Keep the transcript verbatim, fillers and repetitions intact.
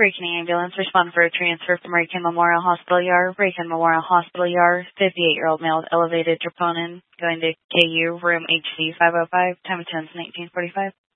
Braken ambulance, respond for a transfer from Braken Memorial Hospital Yard. Braken Memorial Hospital Yard, fifty-eight-year-old male, elevated troponin, going to K U, room H C five oh five, time of tense nineteen forty-five.